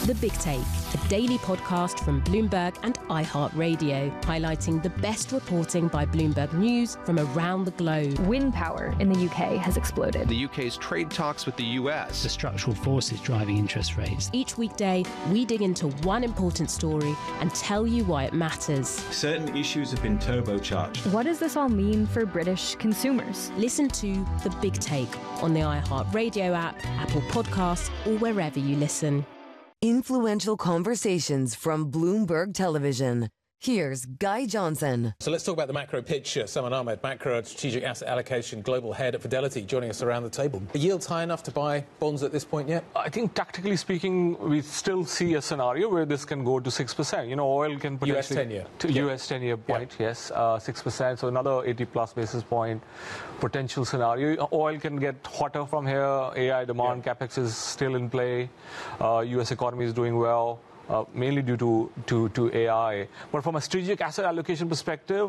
The Big Take, a daily podcast from Bloomberg and iHeartRadio, highlighting the best reporting by Bloomberg News from around the globe. Wind power in the UK has exploded. The UK's trade talks with the US. The structural forces driving interest rates. Each weekday, we dig into one important story and tell you why it matters. Certain issues have been turbocharged. What does this all mean for British consumers? Listen to The Big Take on the iHeartRadio app, Apple Podcasts, or wherever you listen. Influential conversations from Bloomberg Television. Here's Guy Johnson. So let's talk about the macro picture. Salman Ahmed, Macro Strategic Asset Allocation Global Head at Fidelity, joining us around the table. Are yields high enough to buy bonds at this point yet? I think tactically speaking, we still see a scenario where this can go to 6%. You know, oil can potentially... US 10-year. US 10-year point, yes, 6%. So another 80-plus basis point potential scenario. Oil can get hotter from here. AI demand, CapEx is still in play. US economy is doing well. Mainly due to AI. But from a strategic asset allocation perspective,